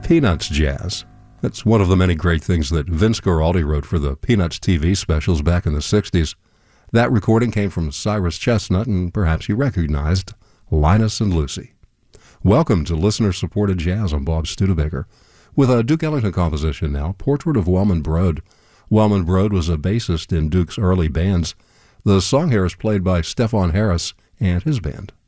Peanuts jazz. That's one of the many great things that Vince Guaraldi wrote for the Peanuts TV specials back in the 60s. That recording came from Cyrus Chestnut, and perhaps you recognized Linus and Lucy. Welcome to listener-supported jazz. I'm Bob Studebaker. With a Duke Ellington composition now, Portrait of Wellman Broad. Wellman Broad was a bassist in Duke's early bands. The song here is played by Stefon Harris and his band.